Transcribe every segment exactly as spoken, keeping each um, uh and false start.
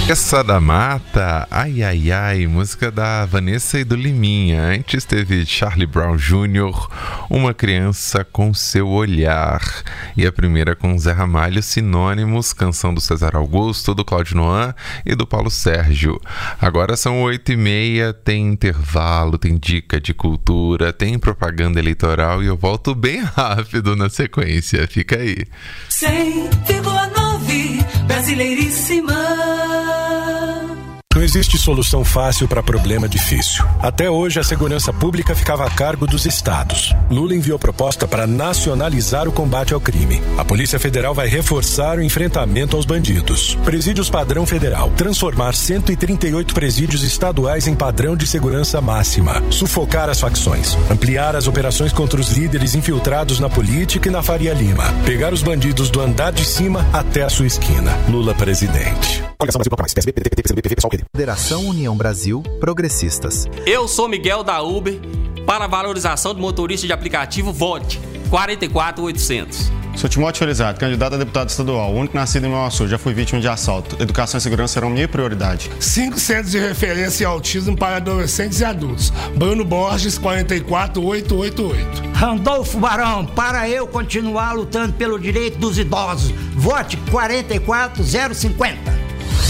Essa da Mata, ai ai ai, música da Vanessa e do Liminha. Antes teve Charlie Brown Júnior, Uma Criança com Seu Olhar. E a primeira com Zé Ramalho, Sinônimos, canção do César Augusto, do Cláudio Noan e do Paulo Sérgio. Agora são oito e meia, tem intervalo, tem dica de cultura, tem propaganda eleitoral e eu volto bem rápido na sequência. Fica aí. cem vírgula nove Brasileiríssima. Não existe solução fácil para problema difícil. Até hoje, a segurança pública ficava a cargo dos estados. Lula enviou proposta para nacionalizar o combate ao crime. A Polícia Federal vai reforçar o enfrentamento aos bandidos. Presídios padrão federal. Transformar cento e trinta e oito presídios estaduais em padrão de segurança máxima. Sufocar as facções. Ampliar as operações contra os líderes infiltrados na política e na Faria Lima. Pegar os bandidos do andar de cima até a sua esquina. Lula presidente. Federação União Brasil Progressistas. Eu sou Miguel da Uber. Para a valorização do motorista de aplicativo, vote quatro quatro oitocentos. Sou Timóteo Felizardo, candidato a deputado estadual, único nascido em Mauaçu, já fui vítima de assalto. Educação e segurança serão minha prioridade. Cinco centros de referência em autismo para adolescentes e adultos. Bruno Borges, quatro quatro oito oito oito. Randolfo Barão, para eu continuar lutando pelo direito dos idosos. Vote quatro quatro zero cinquenta.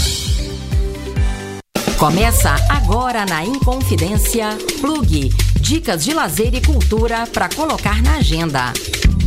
Começa agora na Inconfidência Plug. Dicas de lazer e cultura para colocar na agenda.